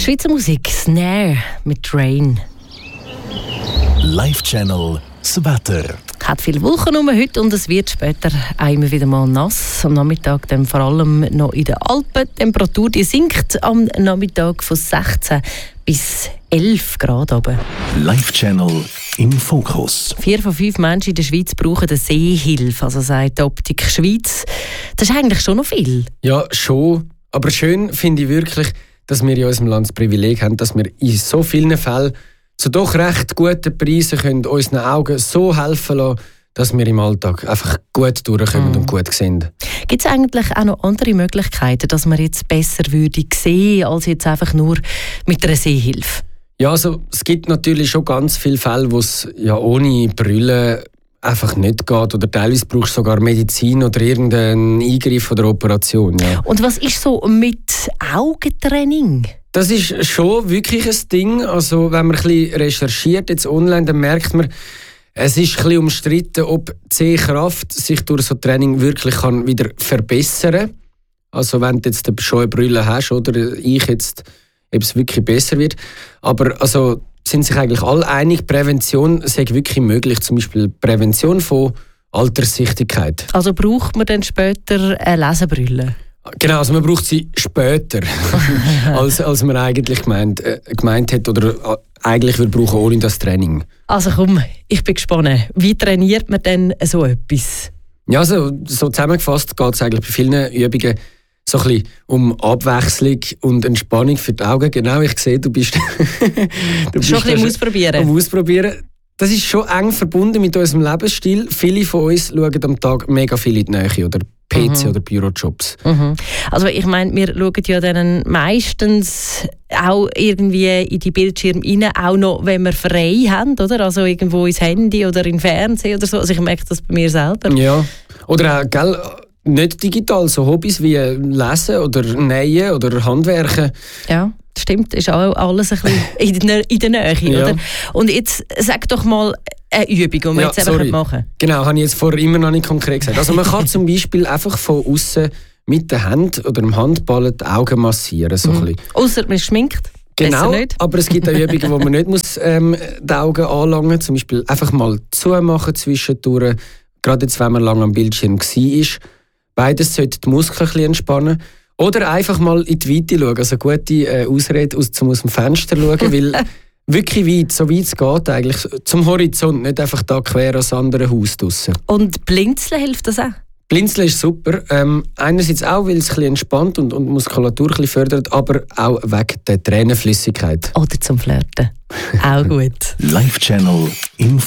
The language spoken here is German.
Schweizer Musik, Snare mit Rain. Live Channel, das Wetter. Hat viele Wolken heute und es wird später immer wieder mal nass. Am Nachmittag dann vor allem noch in den Alpen. Die Temperatur die sinkt am Nachmittag von 16 bis 11 Grad runter. Live Channel im Fokus. 4 von 5 Menschen in der Schweiz brauchen eine Sehhilfe, also sagt die Optik Schweiz. Das ist eigentlich schon noch viel. Ja, schon. Aber schön finde ich wirklich, dass wir in unserem Land das Privileg haben, dass wir in so vielen Fällen zu doch recht guten Preisen können unseren Augen so helfen lassen, dass wir im Alltag einfach gut durchkommen und gut sehen. Gibt es eigentlich auch noch andere Möglichkeiten, dass man jetzt besser würde sehen, als jetzt einfach nur mit einer Sehhilfe? Ja, also es gibt natürlich schon ganz viele Fälle, wo es ja ohne Brille einfach nicht geht. Oder teilweise brauchst du sogar Medizin oder irgendeinen Eingriff oder Operation. Ja. Und was ist so mit Augentraining? Das ist schon wirklich ein Ding. Also wenn man ein bisschen recherchiert jetzt online, dann merkt man, es ist ein bisschen umstritten, ob die Sehkraft sich durch so Training wirklich kann wieder verbessern kann. Also wenn du jetzt schon eine Brille hast oder ich jetzt, ob es wirklich besser wird. Aber also sind sich eigentlich alle einig, Prävention sei wirklich möglich. Zum Beispiel Prävention von Alterssichtigkeit. Also braucht man dann später eine Lesebrille? Genau, also man braucht sie später, als man eigentlich gemeint hat oder eigentlich würde brauchen ohne das Training. Also komm, ich bin gespannt. Wie trainiert man denn so etwas? Ja, so zusammengefasst geht es eigentlich bei vielen Übungen so ein bisschen um Abwechslung und Entspannung für die Augen. Genau, ich sehe, du bist schon ein bisschen ausprobieren. Das ist schon eng verbunden mit unserem Lebensstil. Viele von uns schauen am Tag mega viel in die Nähe oder PC oder Bürojobs. Also ich meine, wir schauen ja dann meistens auch irgendwie in die Bildschirme rein, auch noch, wenn wir frei haben, oder? Also irgendwo ins Handy oder in Fernsehen oder so. Also ich merke das bei mir selber. Ja, oder auch, gell, nicht digital, so Hobbys wie Lesen oder Nähen oder Handwerken. Ja, stimmt, ist auch alles ein bisschen in der Nähe, ja. Oder? Und jetzt sag doch mal eine Übung, die wir jetzt einfach machen. Genau, habe ich jetzt vorher immer noch nicht konkret gesagt. Also man kann zum Beispiel einfach von außen mit der Hand oder dem Handballen die Augen massieren. So Ausser man ist schminkt. Genau, aber es gibt auch Übungen, wo man nicht muss, die Augen anlangen muss. Zum Beispiel einfach mal zumachen zwischendurch. Gerade jetzt, wenn man lange am Bildschirm war. Beides sollte die Muskeln ein bisschen entspannen. Oder einfach mal in die Weite schauen. Also gute Ausrede, um aus dem Fenster zu schauen, weil wirklich weit, so weit es geht eigentlich, zum Horizont, nicht einfach da quer ans andere Haus draussen. Und Blinzeln hilft das auch? Blinzeln ist super. Einerseits auch, weil es ein bisschen entspannt und Muskulatur ein bisschen fördert, aber auch wegen der Tränenflüssigkeit. Oder zum Flirten. Auch gut. Live Channel im